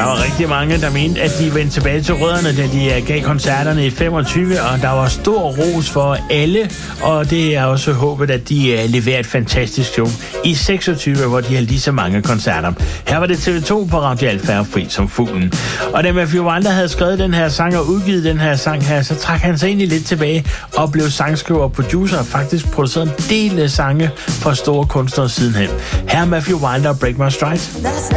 var rigtig mange, der mente, at de vendte tilbage til rødderne, da de gav koncerterne i 25, og der var stor ros for alle, og det er også håbet, at de leverer et fantastisk show i 26, hvor de har lige så mange koncerter. Her var det TV2 på Radio Alfa og Fri som fuglen. Og da Matthew Wilder havde skrevet den her sang og udgivet den her sang her, så trak han sig egentlig lidt tilbage og blev sangskriver og producer og faktisk produceret en del sange for store kunstnere sidenhen. Her er Matthew Wilder, Break My Stride.